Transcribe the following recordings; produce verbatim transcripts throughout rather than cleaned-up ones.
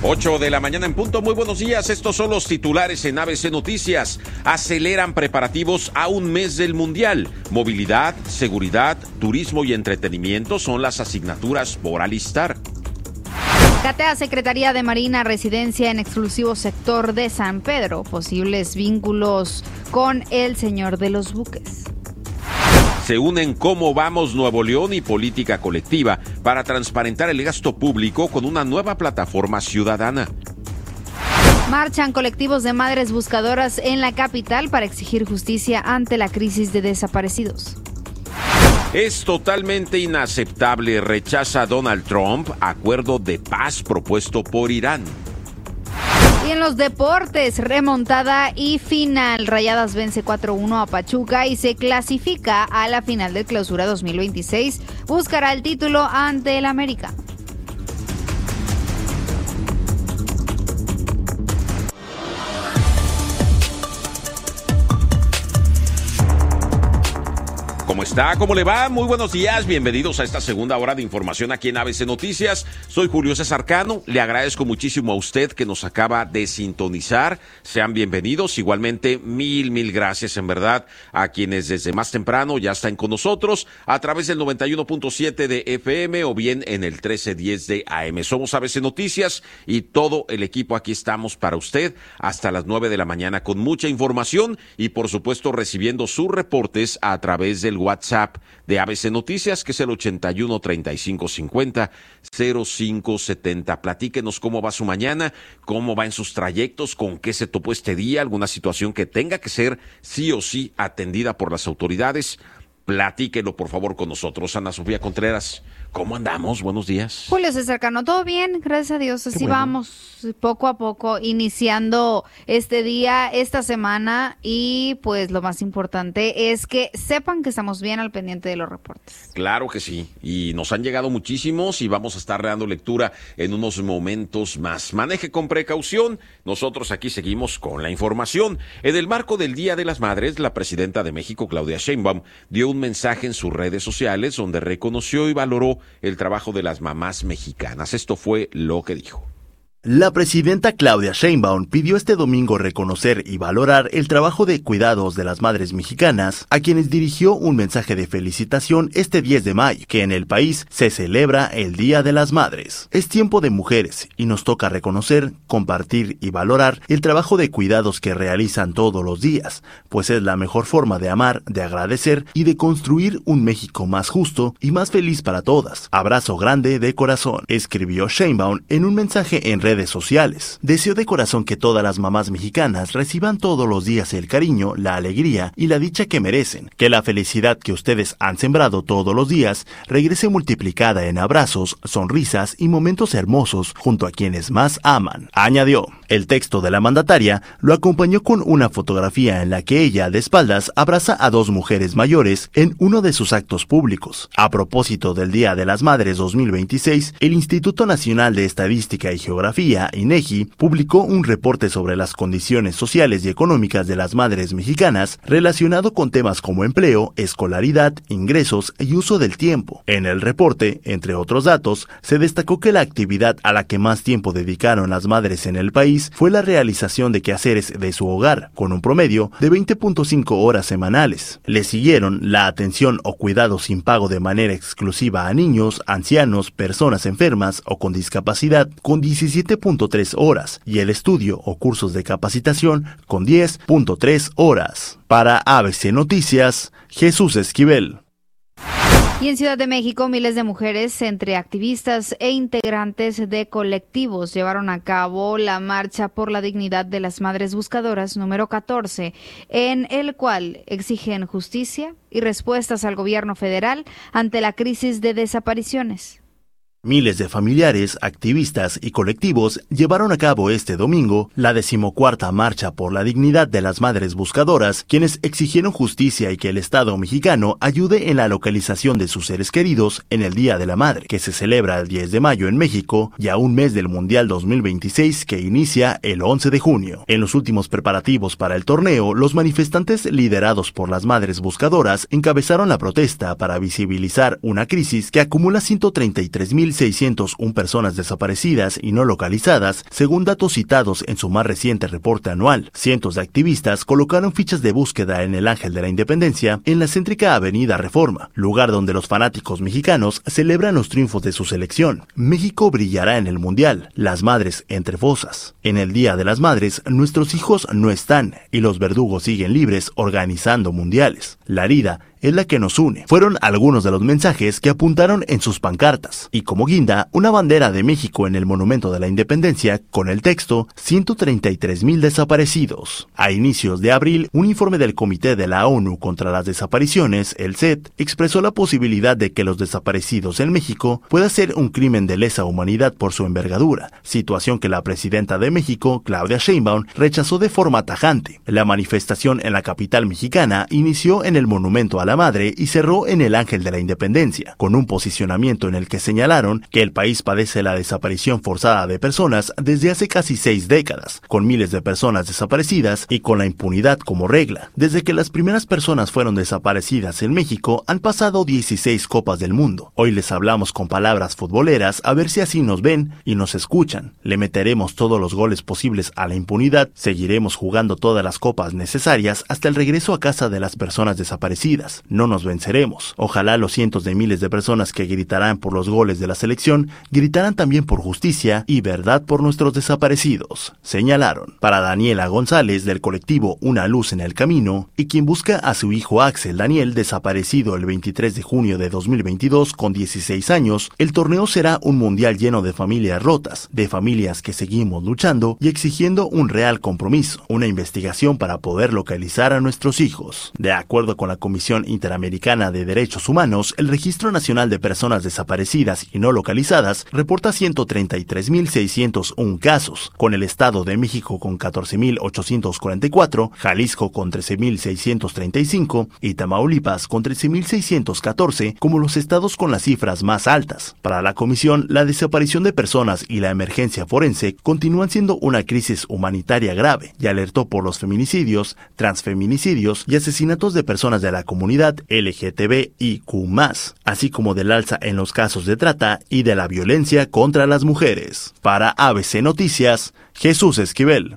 ocho de la mañana en punto, muy buenos días, estos son los titulares en A B C Noticias. Aceleran preparativos a un mes del Mundial. Movilidad, seguridad, turismo y entretenimiento son las asignaturas por alistar. Catea Secretaría de Marina, residencia en exclusivo sector de San Pedro. Posibles vínculos con el señor de los buques. Se unen Cómo Vamos Nuevo León y Política Colectiva para transparentar el gasto público con una nueva plataforma ciudadana. Marchan colectivos de madres buscadoras en la capital para exigir justicia ante la crisis de desaparecidos. Es totalmente inaceptable, rechaza Donald Trump acuerdo de paz propuesto por Irán. Y en los deportes, remontada y final. Rayadas vence cuatro uno a Pachuca y se clasifica a la final del Clausura dos mil veintiséis. Buscará el título ante el América. ¿Cómo está? ¿Cómo le va? Muy buenos días, bienvenidos a esta segunda hora de información aquí en A B C Noticias. Soy Julio César Cano, le agradezco muchísimo a usted que nos acaba de sintonizar. Sean bienvenidos, igualmente mil, mil gracias en verdad a quienes desde más temprano ya están con nosotros a través del noventa y uno punto siete de F M o bien en el trece diez de A M. Somos A B C Noticias y todo el equipo aquí estamos para usted hasta las nueve de la mañana con mucha información y por supuesto recibiendo sus reportes a través del WhatsApp de A B C Noticias, que es el ochenta y uno, treinta y cinco, cincuenta, cero cinco setenta. Platíquenos cómo va su mañana, cómo va en sus trayectos, con qué se topó este día, alguna situación que tenga que ser sí o sí atendida por las autoridades. Platíquelo, por favor, con nosotros. Ana Sofía Contreras, ¿cómo andamos? Buenos días. Julio César Cano, ¿todo bien? Gracias a Dios. Así bueno. Vamos, poco a poco, iniciando este día, esta semana. Y pues lo más importante es que sepan que estamos bien al pendiente de los reportes. Claro que sí. Y nos han llegado muchísimos y vamos a estar dando lectura en unos momentos más. Maneje con precaución. Nosotros aquí seguimos con la información. En el marco del Día de las Madres, la presidenta de México, Claudia Sheinbaum, dio un mensaje en sus redes sociales donde reconoció y valoró el trabajo de las mamás mexicanas. Esto fue lo que dijo. La presidenta Claudia Sheinbaum pidió este domingo reconocer y valorar el trabajo de cuidados de las madres mexicanas, a quienes dirigió un mensaje de felicitación este diez de mayo, que en el país se celebra el Día de las Madres. Es tiempo de mujeres y nos toca reconocer, compartir y valorar el trabajo de cuidados que realizan todos los días, pues es la mejor forma de amar, de agradecer y de construir un México más justo y más feliz para todas. Abrazo grande de corazón, escribió Sheinbaum en un mensaje en redes redes sociales. Deseo de corazón que todas las mamás mexicanas reciban todos los días el cariño, la alegría y la dicha que merecen. Que la felicidad que ustedes han sembrado todos los días regrese multiplicada en abrazos, sonrisas y momentos hermosos junto a quienes más aman. Añadió. El texto de la mandataria lo acompañó con una fotografía en la que ella, de espaldas, abraza a dos mujeres mayores en uno de sus actos públicos. A propósito del Día de las Madres dos mil veintiséis, el Instituto Nacional de Estadística y Geografía, INEGI, publicó un reporte sobre las condiciones sociales y económicas de las madres mexicanas relacionado con temas como empleo, escolaridad, ingresos y uso del tiempo. En el reporte, entre otros datos, se destacó que la actividad a la que más tiempo dedicaron las madres en el país fue la realización de quehaceres de su hogar, con un promedio de veinte punto cinco horas semanales. Le siguieron la atención o cuidado sin pago de manera exclusiva a niños, ancianos, personas enfermas o con discapacidad, con diecisiete punto tres horas, y el estudio o cursos de capacitación con diez punto tres horas. Para A B C Noticias, Jesús Esquivel. Y en Ciudad de México, miles de mujeres, entre activistas e integrantes de colectivos, llevaron a cabo la Marcha por la Dignidad de las Madres Buscadoras número catorce, en el cual exigen justicia y respuestas al gobierno federal ante la crisis de desapariciones. Miles de familiares, activistas y colectivos llevaron a cabo este domingo la decimocuarta Marcha por la Dignidad de las Madres Buscadoras, quienes exigieron justicia y que el Estado mexicano ayude en la localización de sus seres queridos en el Día de la Madre, que se celebra el diez de mayo en México y a un mes del Mundial dos mil veintiséis que inicia el once de junio. En los últimos preparativos para el torneo, los manifestantes liderados por las Madres Buscadoras encabezaron la protesta para visibilizar una crisis que acumula ciento treinta y tres mil mil seiscientos una personas desaparecidas y no localizadas, según datos citados en su más reciente reporte anual. Cientos de activistas colocaron fichas de búsqueda en el Ángel de la Independencia en la céntrica Avenida Reforma, lugar donde los fanáticos mexicanos celebran los triunfos de su selección. México brillará en el Mundial, las madres entre fosas. En el Día de las Madres, nuestros hijos no están y los verdugos siguen libres organizando mundiales. La herida es la que nos une. Fueron algunos de los mensajes que apuntaron en sus pancartas. Y como guinda, una bandera de México en el Monumento de la Independencia con el texto ciento treinta y tres mil desaparecidos. A inicios de abril, un informe del Comité de la ONU contra las Desapariciones, el C E D, expresó la posibilidad de que los desaparecidos en México pueda ser un crimen de lesa humanidad por su envergadura, situación que la presidenta de México, Claudia Sheinbaum, rechazó de forma tajante. La manifestación en la capital mexicana inició en el Monumento a la Madre y cerró en el Ángel de la Independencia, con un posicionamiento en el que señalaron que el país padece la desaparición forzada de personas desde hace casi seis décadas, con miles de personas desaparecidas y con la impunidad como regla. Desde que las primeras personas fueron desaparecidas en México, han pasado dieciséis Copas del Mundo. Hoy les hablamos con palabras futboleras a ver si así nos ven y nos escuchan. Le meteremos todos los goles posibles a la impunidad, seguiremos jugando todas las copas necesarias hasta el regreso a casa de las personas desaparecidas. No nos venceremos. Ojalá los cientos de miles de personas que gritarán por los goles de la selección gritarán también por justicia y verdad por nuestros desaparecidos, señalaron. Para Daniela González, del colectivo Una Luz en el Camino, y quien busca a su hijo Axel Daniel, desaparecido el veintitrés de junio de dos mil veintidós con dieciséis años, el torneo será un mundial lleno de familias rotas, de familias que seguimos luchando y exigiendo un real compromiso, una investigación para poder localizar a nuestros hijos. De acuerdo con la Comisión Interamericana de Derechos Humanos, el Registro Nacional de Personas Desaparecidas y No Localizadas reporta ciento treinta y tres mil seiscientos uno casos, con el Estado de México con catorce mil ochocientos cuarenta y cuatro, Jalisco con trece mil seiscientos treinta y cinco y Tamaulipas con trece mil seiscientos catorce como los estados con las cifras más altas. Para la Comisión, la desaparición de personas y la emergencia forense continúan siendo una crisis humanitaria grave y alertó por los feminicidios, transfeminicidios y asesinatos de personas de la comunidad L G T B I Q más, así como del alza en los casos de trata y de la violencia contra las mujeres. Para A B C Noticias, Jesús Esquivel.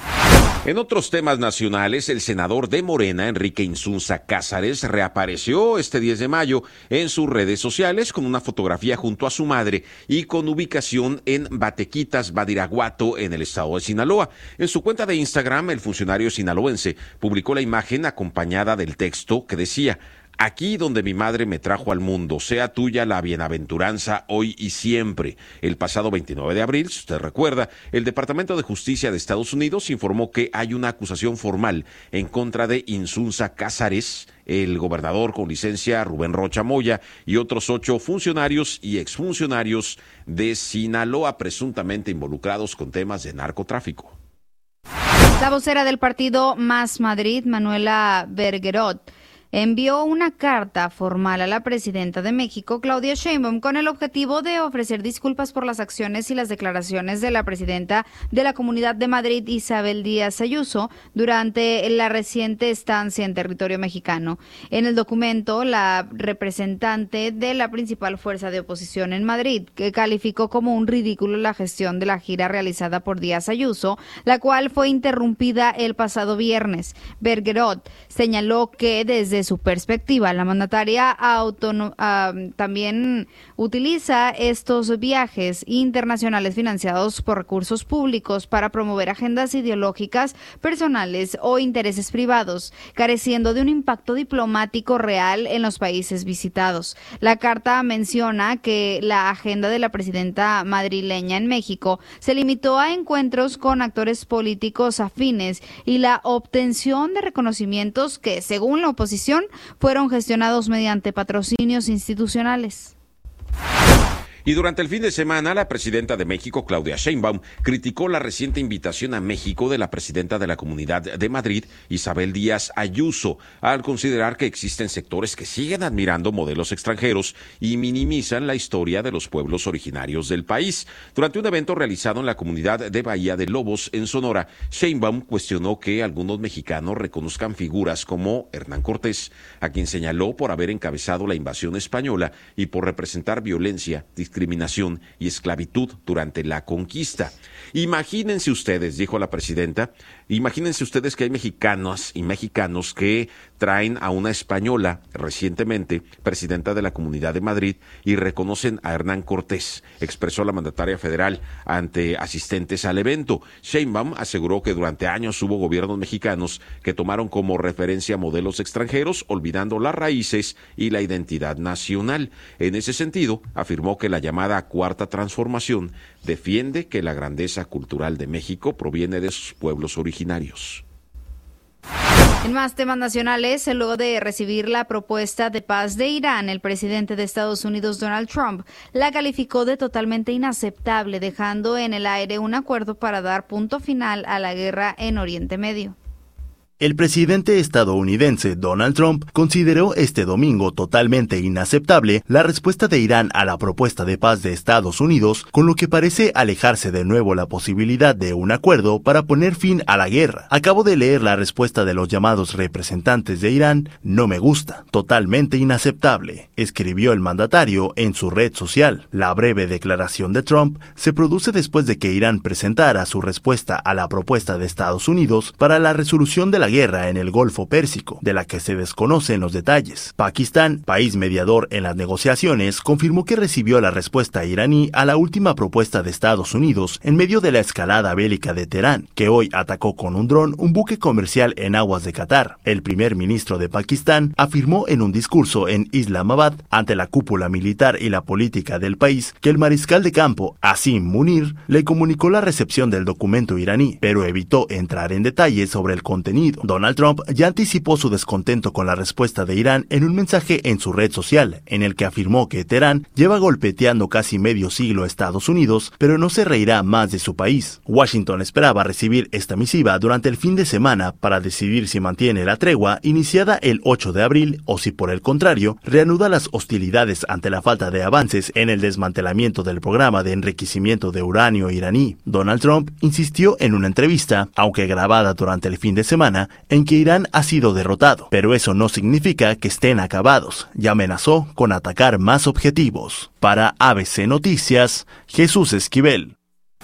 En otros temas nacionales, el senador de Morena, Enrique Insunza Cázares, reapareció este diez de mayo en sus redes sociales con una fotografía junto a su madre y con ubicación en Batequitas, Badiraguato, en el estado de Sinaloa. En su cuenta de Instagram, el funcionario sinaloense publicó la imagen acompañada del texto que decía: aquí donde mi madre me trajo al mundo, sea tuya la bienaventuranza hoy y siempre. El pasado veintinueve de abril, si usted recuerda, el Departamento de Justicia de Estados Unidos informó que hay una acusación formal en contra de Insunza Cázares, el gobernador con licencia Rubén Rocha Moya y otros ocho funcionarios y exfuncionarios de Sinaloa presuntamente involucrados con temas de narcotráfico. La vocera del partido Más Madrid, Manuela Bergerot, envió una carta formal a la presidenta de México, Claudia Sheinbaum, con el objetivo de ofrecer disculpas por las acciones y las declaraciones de la presidenta de la Comunidad de Madrid, Isabel Díaz Ayuso, durante la reciente estancia en territorio mexicano. En el documento, la representante de la principal fuerza de oposición en Madrid, que calificó como un ridículo la gestión de la gira realizada por Díaz Ayuso, la cual fue interrumpida el pasado viernes. Bergerot señaló que desde su perspectiva, la mandataria autono- uh, también utiliza estos viajes internacionales financiados por recursos públicos para promover agendas ideológicas, personales o intereses privados, careciendo de un impacto diplomático real en los países visitados. La carta menciona que la agenda de la presidenta madrileña en México se limitó a encuentros con actores políticos afines y la obtención de reconocimientos que, según la oposición, fueron gestionados mediante patrocinios institucionales. Y durante el fin de semana, la presidenta de México, Claudia Sheinbaum, criticó la reciente invitación a México de la presidenta de la Comunidad de Madrid, Isabel Díaz Ayuso, al considerar que existen sectores que siguen admirando modelos extranjeros y minimizan la historia de los pueblos originarios del país. Durante un evento realizado en la comunidad de Bahía de Lobos, en Sonora, Sheinbaum cuestionó que algunos mexicanos reconozcan figuras como Hernán Cortés, a quien señaló por haber encabezado la invasión española y por representar violencia, discriminación discriminación y esclavitud durante la conquista. Imagínense ustedes, dijo la presidenta, imagínense ustedes que hay mexicanos y mexicanos que traen a una española recientemente, presidenta de la Comunidad de Madrid, y reconocen a Hernán Cortés, expresó la mandataria federal ante asistentes al evento. Sheinbaum aseguró que durante años hubo gobiernos mexicanos que tomaron como referencia modelos extranjeros, olvidando las raíces y la identidad nacional. En ese sentido, afirmó que la llamada Cuarta Transformación defiende que la grandeza cultural de México proviene de sus pueblos originarios. En más temas nacionales, luego de recibir la propuesta de paz de Irán, el presidente de Estados Unidos, Donald Trump, la calificó de totalmente inaceptable, dejando en el aire un acuerdo para dar punto final a la guerra en Oriente Medio. El presidente estadounidense Donald Trump consideró este domingo totalmente inaceptable la respuesta de Irán a la propuesta de paz de Estados Unidos, con lo que parece alejarse de nuevo la posibilidad de un acuerdo para poner fin a la guerra. Acabo de leer la respuesta de los llamados representantes de Irán. No me gusta, totalmente inaceptable, escribió el mandatario en su red social. La breve declaración de Trump se produce después de que Irán presentara su respuesta a la propuesta de Estados Unidos para la resolución de la guerra en el Golfo Pérsico, de la que se desconocen los detalles. Pakistán, país mediador en las negociaciones, confirmó que recibió la respuesta iraní a la última propuesta de Estados Unidos en medio de la escalada bélica de Teherán, que hoy atacó con un dron un buque comercial en aguas de Qatar. El primer ministro de Pakistán afirmó en un discurso en Islamabad, ante la cúpula militar y la política del país, que el mariscal de campo, Asim Munir, le comunicó la recepción del documento iraní, pero evitó entrar en detalles sobre el contenido. Donald Trump ya anticipó su descontento con la respuesta de Irán en un mensaje en su red social, en el que afirmó que Teherán lleva golpeteando casi medio siglo a Estados Unidos, pero no se reirá más de su país. Washington esperaba recibir esta misiva durante el fin de semana para decidir si mantiene la tregua iniciada el ocho de abril o si, por el contrario, reanuda las hostilidades ante la falta de avances en el desmantelamiento del programa de enriquecimiento de uranio iraní. Donald Trump insistió en una entrevista, aunque grabada durante el fin de semana, en que Irán ha sido derrotado, pero eso no significa que estén acabados, y amenazó con atacar más objetivos. Para A B C Noticias, Jesús Esquivel.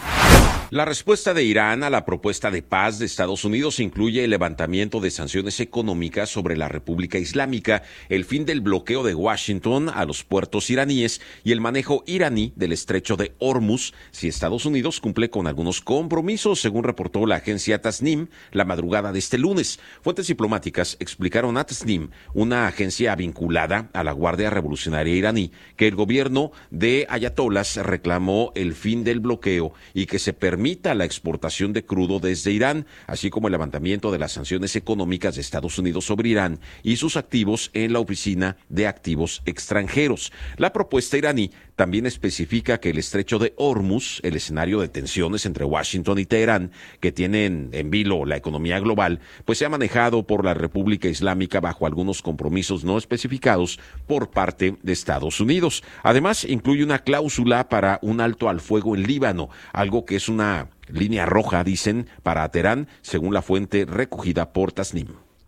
La respuesta de Irán a la propuesta de paz de Estados Unidos incluye el levantamiento de sanciones económicas sobre la República Islámica, el fin del bloqueo de Washington a los puertos iraníes y el manejo iraní del estrecho de Hormuz, si Estados Unidos cumple con algunos compromisos, según reportó la agencia Tasnim la madrugada de este lunes. Fuentes diplomáticas explicaron a Tasnim, una agencia vinculada a la Guardia Revolucionaria iraní, que el gobierno de ayatolás reclamó el fin del bloqueo y que se permite permita la exportación de crudo desde Irán, así como el levantamiento de las sanciones económicas de Estados Unidos sobre Irán y sus activos en la Oficina de Activos Extranjeros. La propuesta iraní también especifica que el estrecho de Hormuz, el escenario de tensiones entre Washington y Teherán, que tienen en vilo la economía global, pues se ha manejado por la República Islámica bajo algunos compromisos no especificados por parte de Estados Unidos. Además, incluye una cláusula para un alto al fuego en Líbano, algo que es una línea roja, dicen, para Teherán, según la fuente recogida por Tasnim.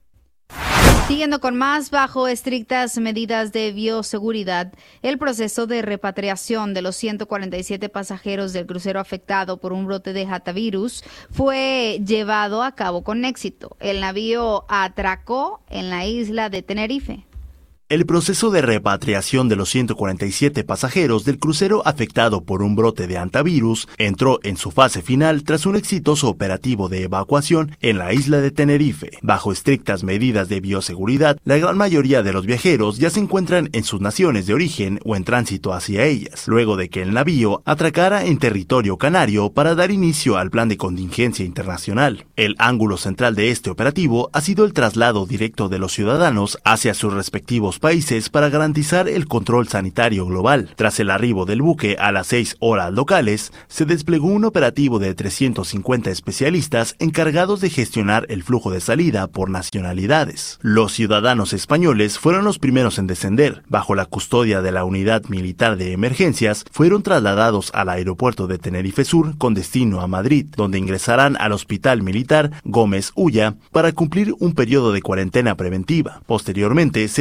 Siguiendo con más, bajo estrictas medidas de bioseguridad, el proceso de repatriación de los ciento cuarenta y siete pasajeros del crucero afectado por un brote de hantavirus fue llevado a cabo con éxito. El navío atracó en la isla de Tenerife. El proceso de repatriación de los ciento cuarenta y siete pasajeros del crucero afectado por un brote de hantavirus entró en su fase final tras un exitoso operativo de evacuación en la isla de Tenerife. Bajo estrictas medidas de bioseguridad, la gran mayoría de los viajeros ya se encuentran en sus naciones de origen o en tránsito hacia ellas, luego de que el navío atracara en territorio canario para dar inicio al plan de contingencia internacional. El ángulo central de este operativo ha sido el traslado directo de los ciudadanos hacia sus respectivos países para garantizar el control sanitario global. Tras el arribo del buque a las seis horas locales, se desplegó un operativo de trescientos cincuenta especialistas encargados de gestionar el flujo de salida por nacionalidades. Los ciudadanos españoles fueron los primeros en descender. Bajo la custodia de la Unidad Militar de Emergencias, fueron trasladados al aeropuerto de Tenerife Sur con destino a Madrid, donde ingresarán al Hospital Militar Gómez Ulla para cumplir un periodo de cuarentena preventiva. Posteriormente, se dio paso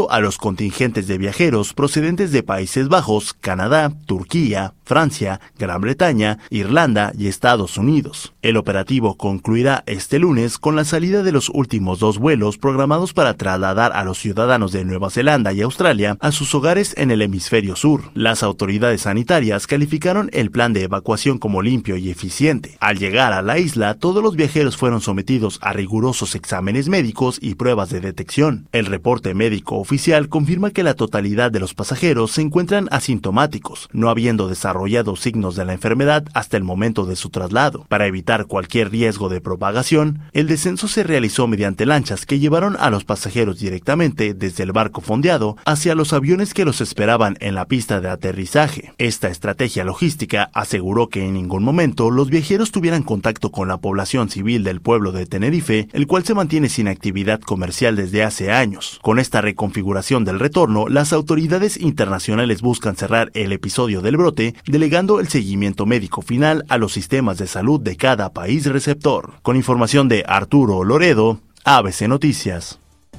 incluyendo a los contingentes de viajeros procedentes de Países Bajos, Canadá, Turquía, Francia, Gran Bretaña, Irlanda y Estados Unidos. El operativo concluirá este lunes con la salida de los últimos dos vuelos programados para trasladar a los ciudadanos de Nueva Zelanda y Australia a sus hogares en el hemisferio sur. Las autoridades sanitarias calificaron el plan de evacuación como limpio y eficiente. Al llegar a la isla, todos los viajeros fueron sometidos a rigurosos exámenes médicos y pruebas de detección. El reporte médico oficial confirma que la totalidad de los pasajeros se encuentran asintomáticos, no habiendo desarrollado signos de la enfermedad hasta el momento de su traslado. Para evitar cualquier riesgo de propagación, el descenso se realizó mediante lanchas que llevaron a los pasajeros directamente desde el barco fondeado hacia los aviones que los esperaban en la pista de aterrizaje. Esta estrategia logística aseguró que en ningún momento los viajeros tuvieran contacto con la población civil del pueblo de Tenerife, el cual se mantiene sin actividad comercial desde hace años. Con esta reconfiguración del retorno, las autoridades internacionales buscan cerrar el episodio del brote, delegando el seguimiento médico final a los sistemas de salud de cada país receptor. Con información de Arturo Loredo, A B C Noticias.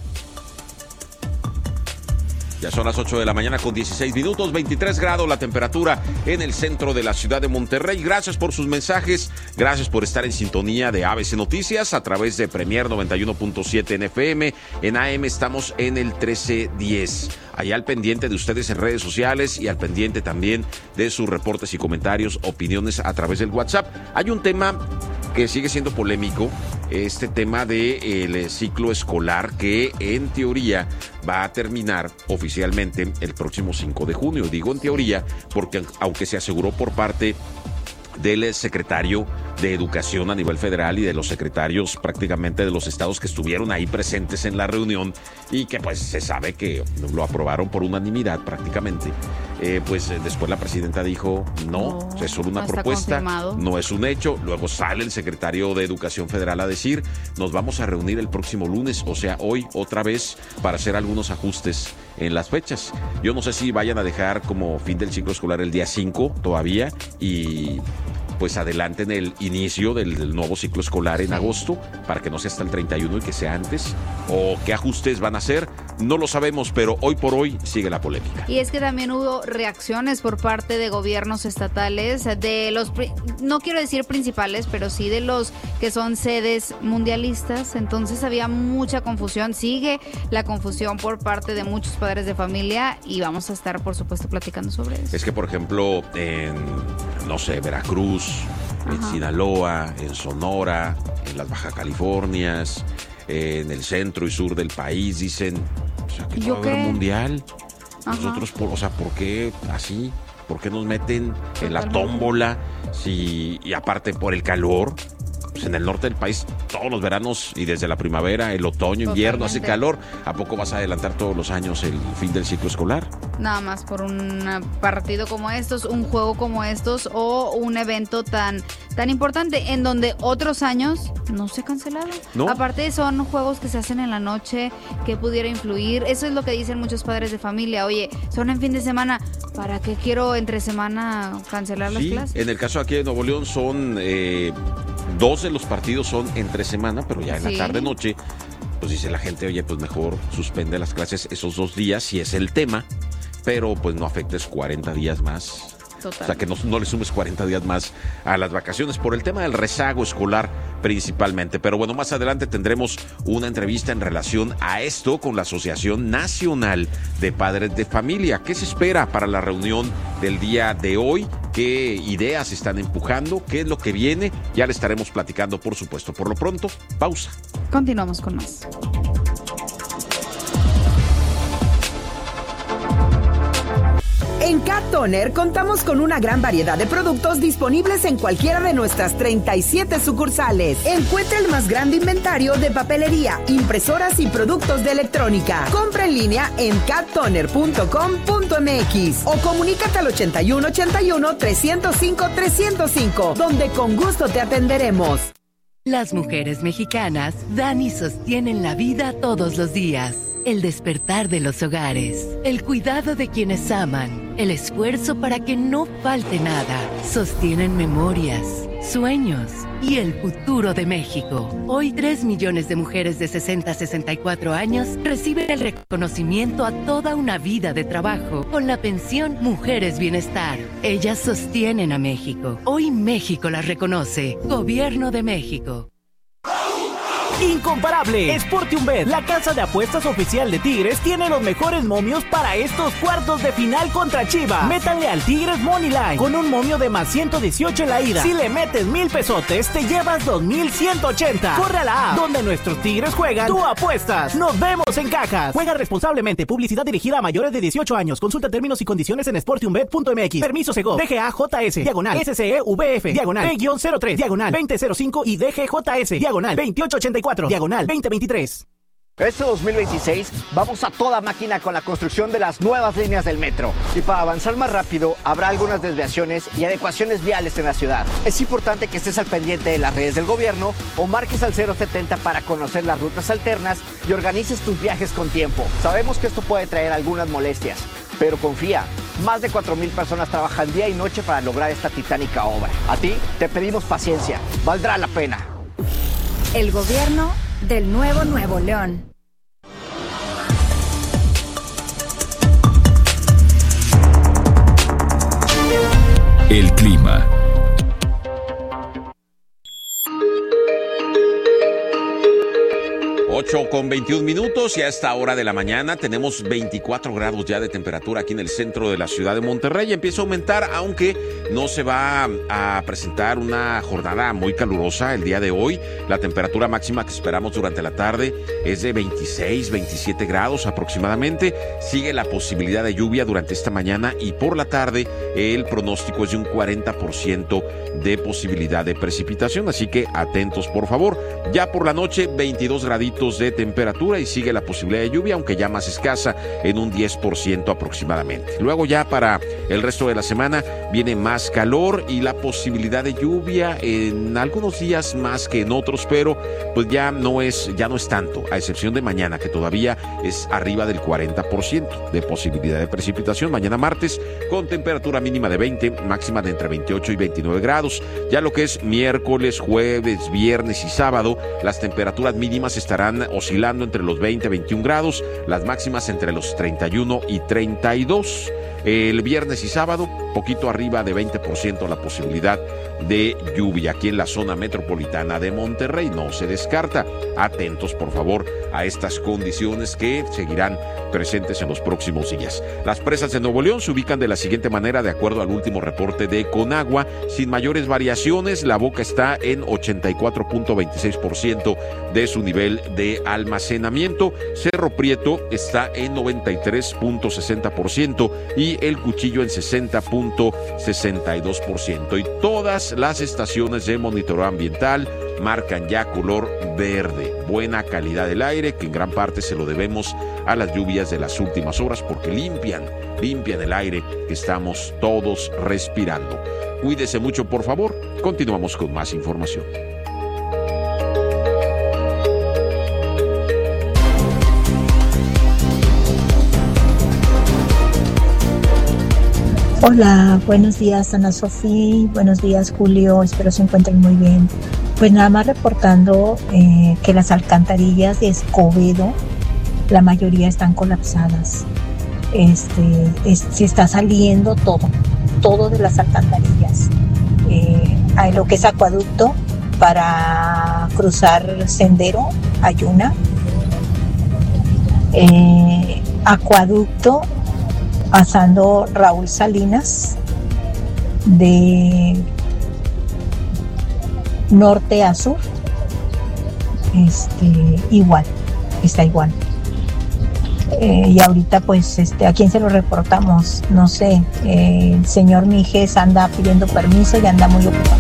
Ya son las ocho de la mañana con dieciséis minutos, veintitrés grados la temperatura en el centro de la ciudad de Monterrey. Gracias por sus mensajes, gracias por estar en sintonía de A B C Noticias a través de Premier noventa y uno punto siete en F M. En A M estamos en el trece diez. Allá al pendiente de ustedes en redes sociales y al pendiente también de sus reportes y comentarios, opiniones a través del WhatsApp. Hay un tema que sigue siendo polémico, este tema del ciclo escolar que en teoría va a terminar oficialmente el próximo cinco de junio. Digo en teoría porque aunque se aseguró por parte del secretario de Educación a nivel federal y de los secretarios prácticamente de los estados que estuvieron ahí presentes en la reunión y que pues se sabe que lo aprobaron por unanimidad prácticamente, eh, pues después la presidenta dijo no, no es solo una propuesta, confirmado. No es un hecho. Luego sale el secretario de Educación federal a decir nos vamos a reunir el próximo lunes, o sea hoy otra vez, para hacer algunos ajustes en las fechas. Yo no sé si vayan a dejar como fin del ciclo escolar el día cinco todavía y pues adelanten el inicio del, del nuevo ciclo escolar en agosto para que no sea hasta el treinta y uno y que sea antes, o qué ajustes van a hacer, no lo sabemos, pero hoy por hoy sigue la polémica. Y es que también hubo reacciones por parte de gobiernos estatales, de los, no quiero decir principales, pero sí de los que son sedes mundialistas, entonces había mucha confusión, sigue la confusión por parte de muchos padres de familia y vamos a estar por supuesto platicando sobre eso. Es que por ejemplo en, no sé, Veracruz, en Ajá. Sinaloa, en Sonora, en las Baja Californias, en el centro y sur del país, dicen, o sea, que no va a haber mundial. Ajá. Nosotros, por, o sea, ¿por qué así? ¿Por qué nos meten en la tómbola? Si, y aparte por el calor, pues en el norte del país todos los veranos y desde la primavera, el otoño, invierno, hace calor. ¿A poco vas a adelantar todos los años el fin del ciclo escolar? Nada más por un partido como estos, un juego como estos o un evento tan tan importante en donde otros años no se cancelaron. ¿No? Aparte son juegos que se hacen en la noche, que pudiera influir. Eso es lo que dicen muchos padres de familia. Oye, son en fin de semana, ¿para qué quiero entre semana cancelar sí, las clases? En el caso aquí de Nuevo León son eh, dos de los partidos son entre semana, pero ya en sí. la tarde-noche, pues dice la gente, oye, pues mejor suspende las clases esos dos días si es el tema, pero pues no afectes cuarenta días más. Total. O sea, que no, no le sumes cuarenta días más a las vacaciones por el tema del rezago escolar principalmente. Pero bueno, más adelante tendremos una entrevista en relación a esto con la Asociación Nacional de Padres de Familia. ¿Qué se espera para la reunión del día de hoy? ¿Qué ideas están empujando? ¿Qué es lo que viene? Ya le estaremos platicando, por supuesto. Por lo pronto, pausa. Continuamos con más. En Cat Toner contamos con una gran variedad de productos disponibles en cualquiera de nuestras treinta y siete sucursales. Encuentra el más grande inventario de papelería, impresoras y productos de electrónica. Compra en línea en cat toner punto com punto m x o comunícate al ochenta y uno ochenta y uno trescientos cinco trescientos cinco, donde con gusto te atenderemos. Las mujeres mexicanas dan y sostienen la vida todos los días. El despertar de los hogares, el cuidado de quienes aman, el esfuerzo para que no falte nada, sostienen memorias, sueños y el futuro de México. Hoy tres millones de mujeres de sesenta a sesenta y cuatro años reciben el reconocimiento a toda una vida de trabajo con la pensión Mujeres Bienestar. Ellas sostienen a México. Hoy México las reconoce. Gobierno de México. Incomparable. SportiumBet, la casa de apuestas oficial de Tigres, tiene los mejores momios para estos cuartos de final contra Chivas. Métanle al Tigres Moneyline con un momio de más ciento dieciocho en la ida. Si le metes mil pesotes, te llevas dos mil ciento ochenta. Corre a la app, donde nuestros Tigres juegan, tú apuestas. Nos vemos en cajas. Juega responsablemente. Publicidad dirigida a mayores de dieciocho años. Consulta términos y condiciones en sportiumbet punto m x. Permiso Segov. D G A J S. Diagonal. S C E V F. Diagonal. P cero tres. Diagonal. veinte cero cinco y D G J S. Diagonal. veintiocho ochenta y cuatro. Diagonal. veinte veintitrés. Este dos mil veintiséis vamos a toda máquina con la construcción de las nuevas líneas del metro. Y para avanzar más rápido, habrá algunas desviaciones y adecuaciones viales en la ciudad. Es importante que estés al pendiente de las redes del gobierno o marques al cero setenta para conocer las rutas alternas y organices tus viajes con tiempo. Sabemos que esto puede traer algunas molestias, pero confía, más de cuatro mil personas trabajan día y noche para lograr esta titánica obra. A ti te pedimos paciencia, valdrá la pena. El gobierno del nuevo Nuevo León. El clima. ocho con veintiún minutos y a esta hora de la mañana tenemos veinticuatro grados ya de temperatura aquí en el centro de la ciudad de Monterrey. Empieza a aumentar, aunque no se va a presentar una jornada muy calurosa el día de hoy. La temperatura máxima que esperamos durante la tarde es de veintiséis, veintisiete grados aproximadamente. Sigue la posibilidad de lluvia durante esta mañana y por la tarde el pronóstico es de un cuarenta por ciento de posibilidad de precipitación, así que atentos por favor. Ya por la noche veintidós graditos de temperatura y sigue la posibilidad de lluvia, aunque ya más escasa, en un diez por ciento aproximadamente. Luego ya para el resto de la semana viene más calor y la posibilidad de lluvia en algunos días más que en otros, pero pues ya no es, ya no es tanto, a excepción de mañana, que todavía es arriba del cuarenta por ciento de posibilidad de precipitación. Mañana martes con temperatura mínima de veinte, máxima de entre veintiocho y veintinueve grados. Ya lo que es miércoles, jueves, viernes y sábado, las temperaturas mínimas estarán oscilando entre los veinte y veintiún grados, las máximas entre los treinta y uno y treinta y dos. El viernes y sábado, poquito arriba de veinte por ciento la posibilidad de lluvia aquí en la zona metropolitana de Monterrey. No se descarta. Atentos, por favor, a estas condiciones que seguirán presentes en los próximos días. Las presas de Nuevo León se ubican de la siguiente manera, de acuerdo al último reporte de Conagua, sin mayores variaciones. La Boca está en ochenta y cuatro punto veintiséis por ciento de su nivel de almacenamiento. Cerro Prieto está en noventa y tres punto sesenta por ciento y El Cuchillo en sesenta punto sesenta y dos por ciento. Y todas las estaciones de monitoreo ambiental marcan ya color verde. Buena calidad del aire, que en gran parte se lo debemos a las lluvias de las últimas horas, porque limpian, limpian el aire que estamos todos respirando. Cuídese mucho, por favor. Continuamos con más información. Hola, buenos días Ana Sofía, buenos días Julio, espero se encuentren muy bien. Pues nada más reportando eh, que las alcantarillas de Escobedo, la mayoría están colapsadas. Este, es, se está saliendo todo, todo de las alcantarillas. Eh, hay lo que es acueducto para cruzar Sendero, Ayuna. Eh, acueducto pasando Raúl Salinas de norte a sur, este, igual, está igual. Eh, y ahorita pues este, ¿a quién se lo reportamos? No sé, eh, el señor Mijes anda pidiendo permiso y anda muy ocupado.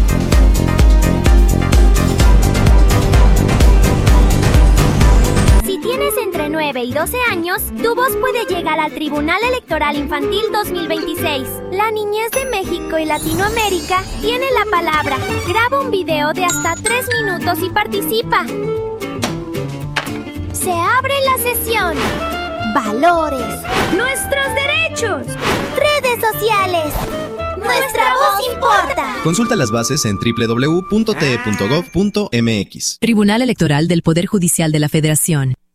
nueve y doce años, tu voz puede llegar al Tribunal Electoral Infantil dos mil veintiséis. La niñez de México y Latinoamérica tiene la palabra. Graba un video de hasta tres minutos y participa. Se abre la sesión. Valores. Nuestros derechos. Redes sociales. Nuestra voz importa. Consulta las bases en doble u doble u doble u punto t e punto gov punto m x. Tribunal Electoral del Poder Judicial de la Federación.